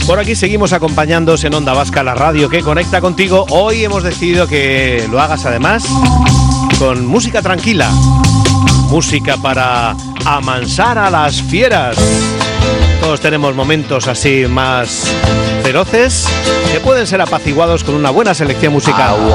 Por aquí seguimos acompañándoos en Onda Vasca, la radio que conecta contigo. Hoy hemos decidido que lo hagas además con música tranquila, música para amansar a las fieras. Todos tenemos momentos así más feroces que pueden ser apaciguados con una buena selección musical.